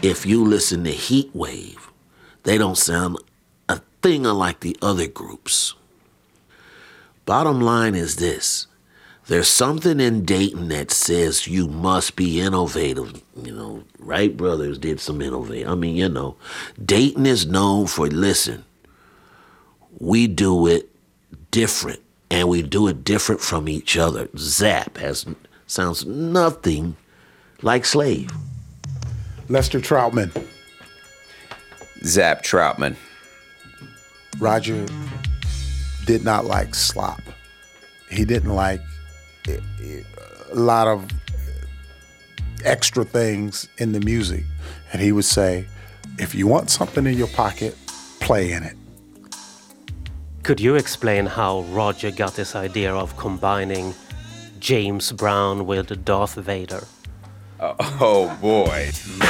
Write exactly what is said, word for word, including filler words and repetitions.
If you listen to Heat Wave, they don't sound a thing unlike the other groups. Bottom line is this. There's something in Dayton that says you must be innovative. You know, Wright Brothers did some innovative. I mean, you know, Dayton is known for, listen, we do it different, and we do it different from each other. Zapp has sounds nothing like Slave. Lester Troutman. Zapp Troutman. Roger did not like slop. He didn't like a lot of extra things in the music. And he would say, if you want something in your pocket, play in it. Could you explain how Roger got this idea of combining James Brown with Darth Vader? Oh, oh boy.